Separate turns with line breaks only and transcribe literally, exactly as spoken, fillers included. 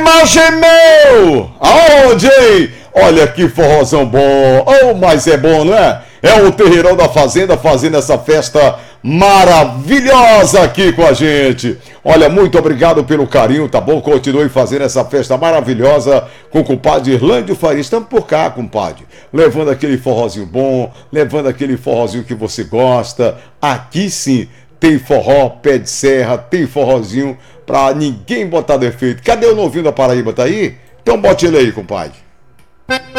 imagem meu! Aonde, hein? Olha que forrozão bom! Oh, mas é bom, não é? É o Terreirão da Fazenda fazendo essa festa maravilhosa aqui com a gente. Olha, muito obrigado pelo carinho, tá bom? Continue fazendo essa festa maravilhosa com o compadre Irlândio Faria. Estamos por cá, compadre. Levando aquele forrozinho bom, levando aquele forrozinho que você gosta. Aqui sim tem forró, pé de serra, tem forrozinho pra ninguém botar defeito. Cadê o novinho da Paraíba? Tá aí? Então bote ele aí, compadre.